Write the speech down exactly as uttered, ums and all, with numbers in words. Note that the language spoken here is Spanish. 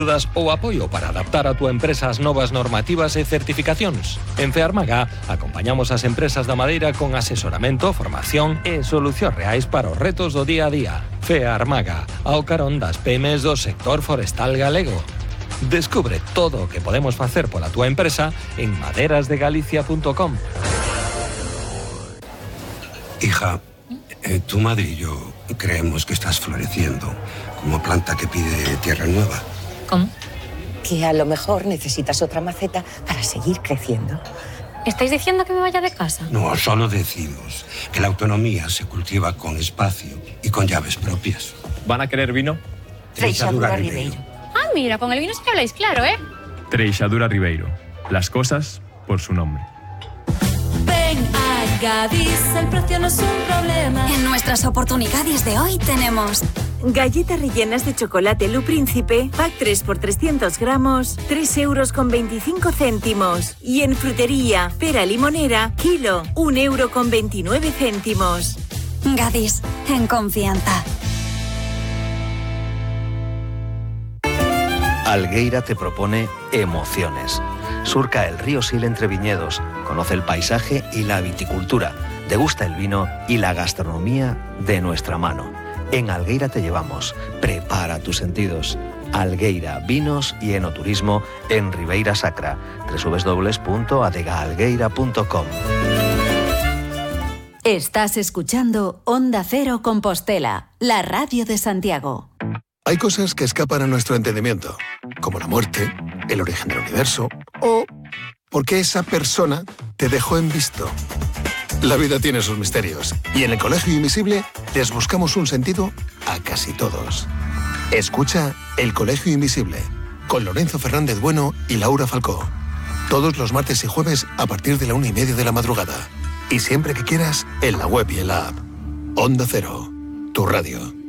Ayudas ou apoio para adaptar a túa empresa ás novas normativas e certificacións. En Fearmaga acompañamos as empresas da madeira con asesoramento, formación e solucións reais para os retos do día a día. Fearmaga, ao carón das pymes do sector forestal galego. Descubre todo o que podemos facer pola túa empresa en maderas de galicia punto com. Hija, eh, tu madre y yo creemos que estás floreciendo como planta que pide tierra nueva. ¿Cómo? Que a lo mejor necesitas otra maceta para seguir creciendo. ¿Estáis diciendo que me vaya de casa? No, solo decimos que la autonomía se cultiva con espacio y con llaves propias. ¿Van a querer vino? Treixadura Ribeiro. Ah, mira, con el vino sí que habláis claro, ¿eh? Treixadura Ribeiro. Las cosas por su nombre. Ven a Gadis, el precio no es un problema. En nuestras oportunidades de hoy tenemos galletas rellenas de chocolate Lu Príncipe, pack tres por trescientos gramos, tres euros con veinticinco céntimos. Y en frutería, pera limonera, kilo, un euro con veintinueve céntimos. Gadis, en confianza. Algueira te propone emociones. Surca el río Sil entre viñedos, conoce el paisaje y la viticultura, degusta el vino y la gastronomía de nuestra mano. En Algueira te llevamos. Prepara tus sentidos. Algueira, vinos y enoturismo en Ribeira Sacra. doble u doble u doble u punto adega algueira punto com. Estás escuchando Onda Cero Compostela, la radio de Santiago. Hay cosas que escapan a nuestro entendimiento, como la muerte, el origen del universo o por qué esa persona te dejó en visto. La vida tiene sus misterios y en el Colegio Invisible les buscamos un sentido a casi todos. Escucha El Colegio Invisible con Lorenzo Fernández Bueno y Laura Falcó. Todos los martes y jueves a partir de la una y media de la madrugada. Y siempre que quieras en la web y en la app. Onda Cero, tu radio.